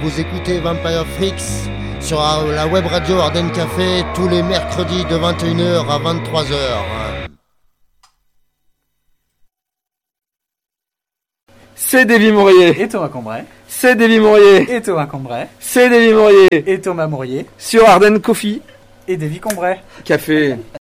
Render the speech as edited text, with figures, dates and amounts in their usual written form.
Vous écoutez Vampire Freaks sur la web radio Ardennes Café tous les mercredis de 21h à 23h. C'est Davy Mourier et Thomas Combray. C'est Davy Mourier et Thomas Combray. C'est Davy Mourier et Thomas Mourier sur Ardennes Coffee et Davy Combray. Café.